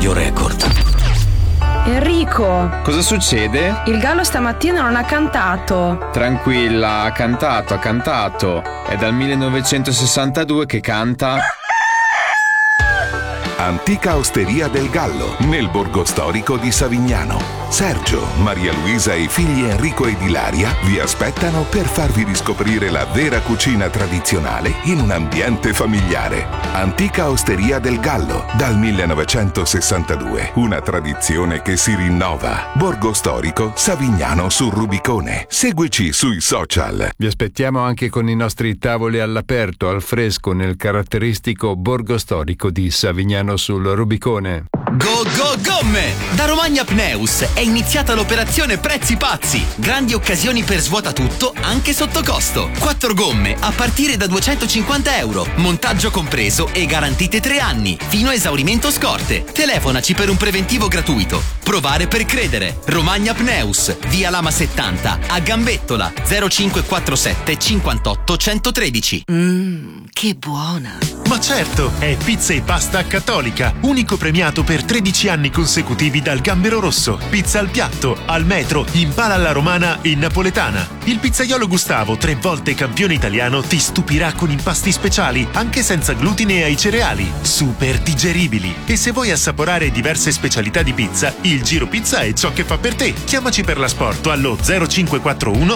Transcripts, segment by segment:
Radio Record. Enrico, cosa succede? il gallo stamattina non ha cantato. Tranquilla, ha cantato. È dal 1962 che canta. Antica Osteria del Gallo, nel borgo storico di Savignano. Sergio, Maria Luisa e i figli Enrico ed Ilaria vi aspettano per farvi riscoprire la vera cucina tradizionale in un ambiente familiare. Antica Osteria del Gallo, dal 1962. Una tradizione che si rinnova. Borgo storico Savignano sul Rubicone. Seguici sui social. Vi aspettiamo anche con i nostri tavoli all'aperto, al fresco, nel caratteristico borgo storico di Savignano sul Rubicone. Go go gomme! Da Romagna Pneus è iniziata l'operazione Prezzi Pazzi. Grandi occasioni per svuota tutto, anche sotto costo. 4 gomme a partire da €250. Montaggio compreso e garantite 3 anni, fino a esaurimento scorte. Telefonaci per un preventivo gratuito. Provare per credere. Romagna Pneus, via Lama 70, a Gambettola, 0547 58 113. Che buona! Ma certo, è Pizza e Pasta Cattolica, unico premiato per 13 anni consecutivi dal Gambero Rosso. Pizza al piatto, al metro, in pala alla romana e napoletana. Il pizzaiolo Gustavo, 3 volte campione italiano, ti stupirà con impasti speciali, anche senza glutine ai cereali, super digeribili. E se vuoi assaporare diverse specialità di pizza, il Giro Pizza è ciò che fa per te. Chiamaci per l'asporto allo 0541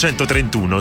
831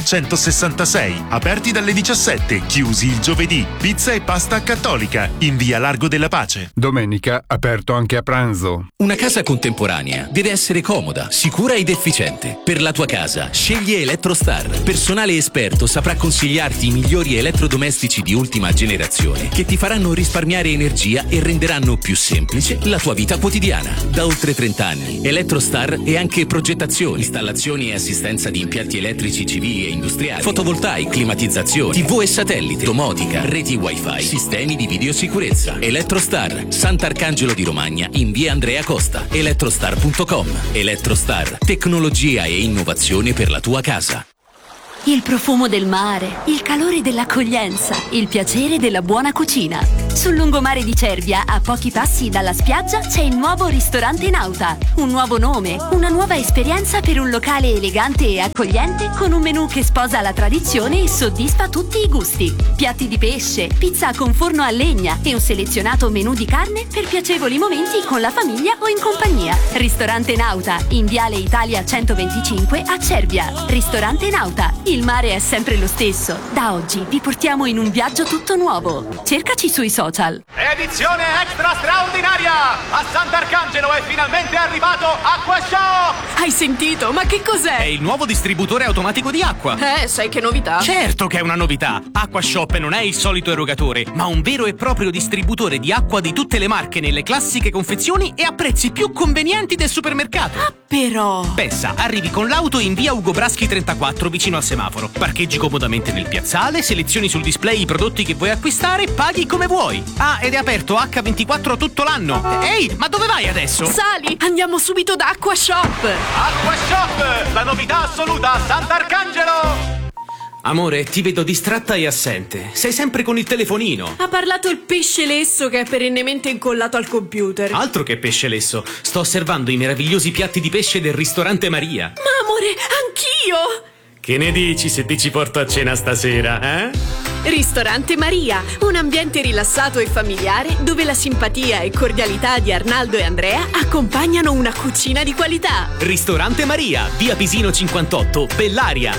166. Aperti dalle 17, chiusi il giovedì. Pizza e Pasta Cattolica, in via Largo della Pace. Domenica aperto anche a pranzo. Una casa contemporanea deve essere comoda, sicura ed efficiente. Per la tua casa, scegli Electrostar. Personale esperto saprà consigliarti i migliori elettrodomestici di ultima generazione che ti faranno risparmiare energia e renderanno più semplice la tua vita quotidiana. Da oltre 30 anni, Electrostar è anche progettazione, installazioni e assistenza di impianti elettrici civili e industriali, fotovoltaici, climatizzazione, TV e satellite, domotica, reti wifi, sistemi di videosicurezza. Electrostar, Sant'Arcangelo di Romagna, in via Andrea Costa. Electrostar.com. Electrostar, tecnologia e innovazione per la tua casa. Il profumo del mare, il calore dell'accoglienza, il piacere della buona cucina. Sul lungomare di Cervia, a pochi passi dalla spiaggia, c'è il nuovo ristorante Nauta. Un nuovo nome, una nuova esperienza per un locale elegante e accogliente con un menù che sposa la tradizione e soddisfa tutti i gusti. Piatti di pesce, pizza con forno a legna e un selezionato menù di carne per piacevoli momenti con la famiglia o in compagnia. Ristorante Nauta, in Viale Italia 125 a Cervia. Ristorante Nauta. Il mare è sempre lo stesso. Da oggi vi portiamo in un viaggio tutto nuovo. Cercaci sui social. Edizione extra straordinaria! A Sant'Arcangelo è finalmente arrivato AquaShop! Hai sentito? Ma che cos'è? È il nuovo distributore automatico di acqua. Sai che novità? Certo che è una novità! AquaShop non è il solito erogatore, ma un vero e proprio distributore di acqua di tutte le marche nelle classiche confezioni e a prezzi più convenienti del supermercato. Ah, però! Pensa, arrivi con l'auto in via Ugo Braschi 34 vicino al semaforo. Parcheggi comodamente nel piazzale, selezioni sul display i prodotti che vuoi acquistare, paghi come vuoi. Ah, ed è aperto H24 tutto l'anno. Ehi, ma dove vai adesso? Sali, andiamo subito da AquaShop. AquaShop, la novità assoluta a Sant'Arcangelo! Amore, ti vedo distratta e assente. Sei sempre con il telefonino. Ha parlato il pesce lesso che è perennemente incollato al computer. Altro che pesce lesso. Sto osservando i meravigliosi piatti di pesce del ristorante Maria. Ma amore, anch'io! Che ne dici se ti ci porto a cena stasera, eh? Ristorante Maria, un ambiente rilassato e familiare dove la simpatia e cordialità di Arnaldo e Andrea accompagnano una cucina di qualità. Ristorante Maria, via Pisino 58, Bellaria,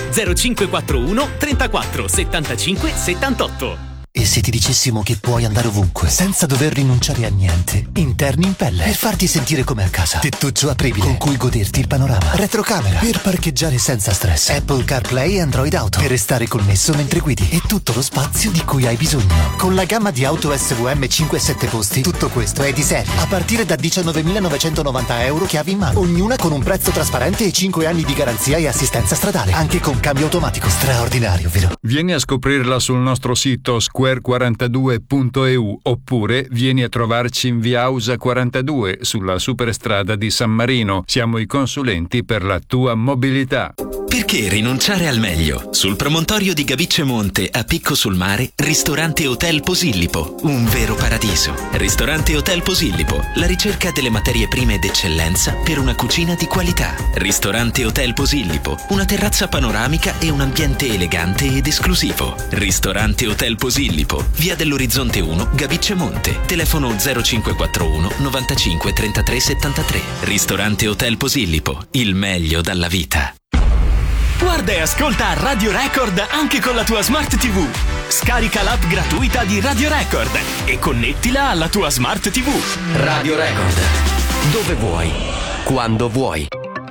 0541 34 75 78. E se ti dicessimo che puoi andare ovunque senza dover rinunciare a niente? Interni in pelle, per farti sentire come a casa. Tettuccio apribile con cui goderti il panorama. Retrocamera per parcheggiare senza stress. Apple CarPlay e Android Auto per restare connesso mentre guidi. E tutto lo spazio di cui hai bisogno. Con la gamma di auto SVM 5 e 7 posti, tutto questo è di serie. A partire da €19.990 chiavi in mano. Ognuna con un prezzo trasparente e 5 anni di garanzia e assistenza stradale. Anche con cambio automatico. Straordinario, vero? Vieni a scoprirla sul nostro sito square42.eu oppure vieni a trovarci in via Ausa 42 sulla superstrada di San Marino. Siamo i consulenti per la tua mobilità. Perché rinunciare al meglio? Sul promontorio di Gabicce Monte, a Picco sul Mare, Ristorante Hotel Posillipo, un vero paradiso. Ristorante Hotel Posillipo, la ricerca delle materie prime d'eccellenza per una cucina di qualità. Ristorante Hotel Posillipo, una terrazza panoramica e un ambiente elegante ed esclusivo. Ristorante Hotel Posillipo, via dell'Orizzonte 1, Gabicce Monte, telefono 0541 95 33 73. Ristorante Hotel Posillipo, il meglio dalla vita. Guarda e ascolta Radio Record anche con la tua Smart TV. Scarica l'app gratuita di Radio Record e connettila alla tua Smart TV. Radio Record. Dove vuoi, quando vuoi.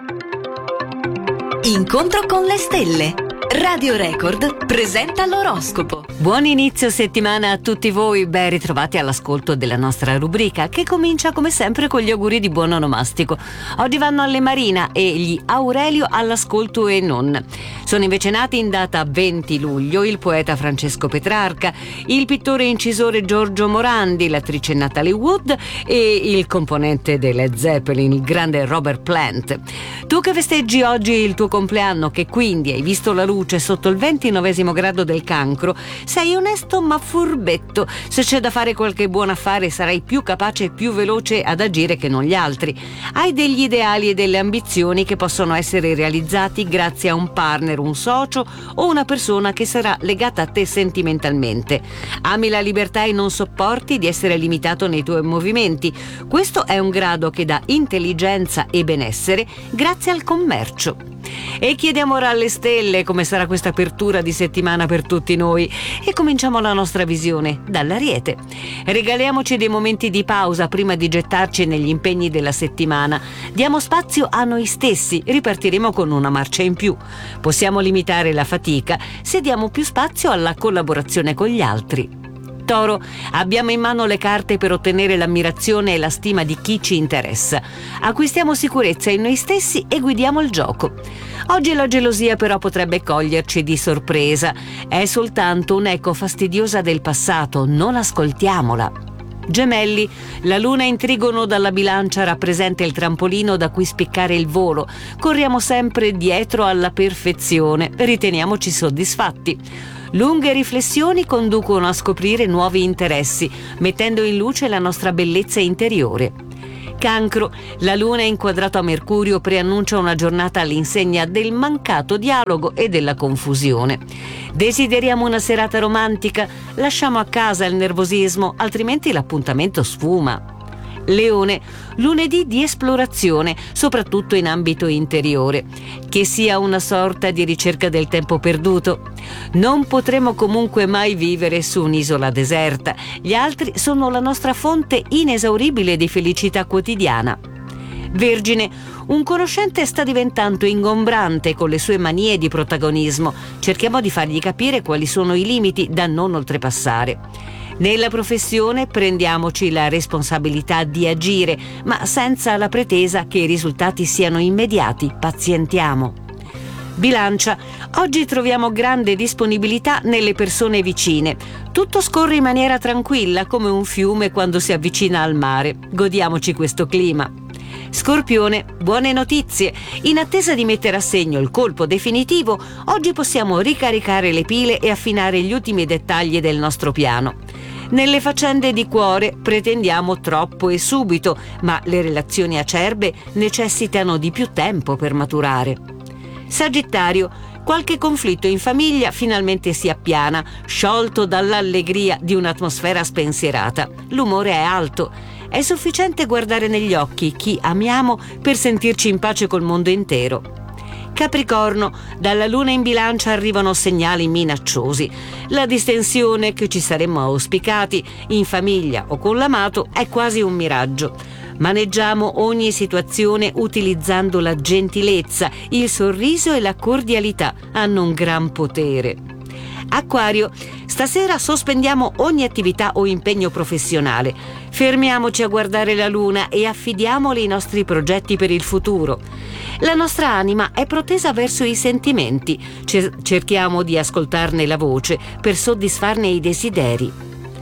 Incontro con le stelle. Radio Record presenta l'oroscopo. Buon inizio settimana a tutti voi, ben ritrovati all'ascolto della nostra rubrica che comincia come sempre con gli auguri di buon onomastico. Oggi vanno alle Marina e gli Aurelio all'ascolto e non. Sono invece nati in data 20 luglio il poeta Francesco Petrarca, il pittore e incisore Giorgio Morandi, l'attrice Natalie Wood e il componente dei Led Zeppelin, il grande Robert Plant. Tu che festeggi oggi il tuo compleanno, che quindi hai visto la luce sotto il 29° grado del Cancro, sei onesto ma furbetto. Se c'è da fare qualche buon affare sarai più capace e più veloce ad agire che non gli altri. Hai degli ideali e delle ambizioni che possono essere realizzati grazie a un partner, un socio o una persona che sarà legata a te sentimentalmente. Ami la libertà e non sopporti di essere limitato nei tuoi movimenti. Questo è un grado che dà intelligenza e benessere grazie al commercio. E chiediamo ora alle stelle come sarà questa apertura di settimana per tutti noi e cominciamo la nostra visione dall'Ariete. Regaliamoci dei momenti di pausa prima di gettarci negli impegni della settimana. Diamo spazio a noi stessi, ripartiremo con una marcia in più. Possiamo limitare la fatica se diamo più spazio alla collaborazione con gli altri. Toro, abbiamo in mano le carte per ottenere l'ammirazione e la stima di chi ci interessa. Acquistiamo sicurezza in noi stessi e guidiamo il gioco. Oggi la gelosia però potrebbe coglierci di sorpresa. È soltanto un'eco fastidiosa del passato, non ascoltiamola. Gemelli, la luna in trigono dalla Bilancia rappresenta il trampolino da cui spiccare il volo. Corriamo sempre dietro alla perfezione, riteniamoci soddisfatti. Lunghe riflessioni conducono a scoprire nuovi interessi, mettendo in luce la nostra bellezza interiore. Cancro, la luna inquadrato a Mercurio preannuncia una giornata all'insegna del mancato dialogo e della confusione. Desideriamo una serata romantica? Lasciamo a casa il nervosismo, altrimenti l'appuntamento sfuma. Leone, lunedì di esplorazione, soprattutto in ambito interiore. Che sia una sorta di ricerca del tempo perduto. Non potremo comunque mai vivere su un'isola deserta. Gli altri sono la nostra fonte inesauribile di felicità quotidiana. Vergine, un conoscente sta diventando ingombrante con le sue manie di protagonismo. Cerchiamo di fargli capire quali sono i limiti da non oltrepassare. Nella professione prendiamoci la responsabilità di agire, ma senza la pretesa che i risultati siano immediati. Pazientiamo. Bilancia, oggi troviamo grande disponibilità nelle persone vicine. Tutto scorre in maniera tranquilla come un fiume quando si avvicina al mare. Godiamoci questo clima. Scorpione, buone notizie. In attesa di mettere a segno il colpo definitivo, oggi possiamo ricaricare le pile e affinare gli ultimi dettagli del nostro piano. Nelle faccende di cuore pretendiamo troppo e subito, ma le relazioni acerbe necessitano di più tempo per maturare. Sagittario, qualche conflitto in famiglia finalmente si appiana, sciolto dall'allegria di un'atmosfera spensierata. L'umore è alto. È sufficiente guardare negli occhi chi amiamo per sentirci in pace col mondo intero. Capricorno, dalla luna in Bilancia arrivano segnali minacciosi. La distensione che ci saremmo auspicati in famiglia o con l'amato è quasi un miraggio. Maneggiamo ogni situazione utilizzando la gentilezza, il sorriso e la cordialità hanno un gran potere. Acquario, stasera sospendiamo ogni attività o impegno professionale. Fermiamoci a guardare la luna e affidiamole i nostri progetti per il futuro. La nostra anima è protesa verso i sentimenti. Cerchiamo di ascoltarne la voce per soddisfarne i desideri.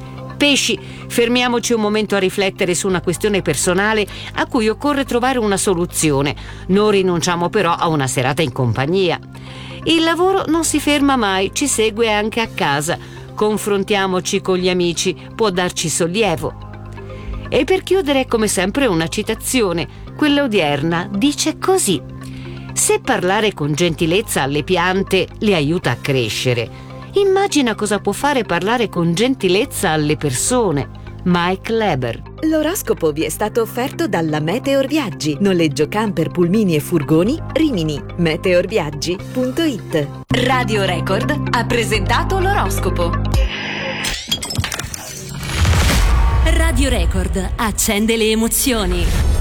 Pesci, fermiamoci un momento a riflettere su una questione personale a cui occorre trovare una soluzione. Non rinunciamo però a una serata in compagnia. Il lavoro non si ferma mai, ci segue anche a casa. Confrontiamoci con gli amici, può darci sollievo. E per chiudere, come sempre, una citazione. Quella odierna dice così: se parlare con gentilezza alle piante le aiuta a crescere, immagina cosa può fare parlare con gentilezza alle persone. Mike Leber. L'oroscopo vi è stato offerto dalla Meteor Viaggi. Noleggio camper, pulmini e furgoni, Rimini. meteorviaggi.it. Radio Record ha presentato l'oroscopo. Radio Record accende le emozioni.